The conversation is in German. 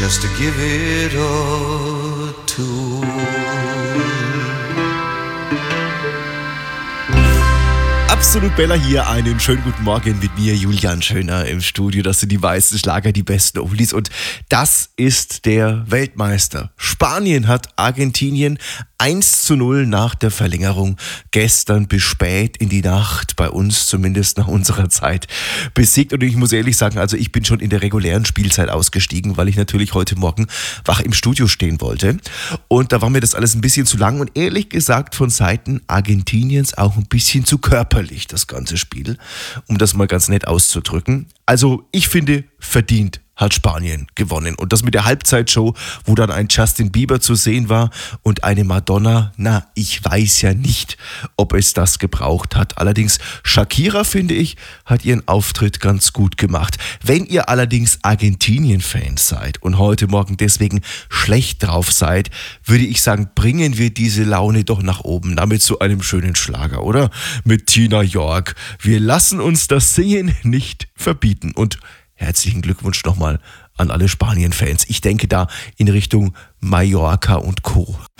just to give it a tour. Absolut Bella hier, einen schönen guten Morgen mit mir, Julian Schöner im Studio. Das sind die meisten Schlager, die besten Oldies und das ist der Weltmeister. Spanien hat Argentinien 1:0 nach der Verlängerung gestern bis spät in die Nacht, bei uns zumindest nach unserer Zeit, besiegt. Und ich muss ehrlich sagen, also ich bin schon in der regulären Spielzeit ausgestiegen, weil ich natürlich heute Morgen wach im Studio stehen wollte. Und da war mir das alles ein bisschen zu lang und ehrlich gesagt von Seiten Argentiniens auch ein bisschen zu körperlich, das ganze Spiel, um das mal ganz nett auszudrücken. Also ich finde, verdient hat Spanien gewonnen. Und das mit der Halbzeitshow, wo dann ein Justin Bieber zu sehen war und eine Madonna, na, ich weiß ja nicht, ob es das gebraucht hat. Allerdings, Shakira, finde ich, hat ihren Auftritt ganz gut gemacht. Wenn ihr allerdings Argentinien-Fans seid und heute Morgen deswegen schlecht drauf seid, würde ich sagen, bringen wir diese Laune doch nach oben, damit zu einem schönen Schlager, oder? Mit Tina York. Wir lassen uns das Singen nicht verbieten. Und herzlichen Glückwunsch nochmal an alle Spanien-Fans. Ich denke da in Richtung Mallorca und Co.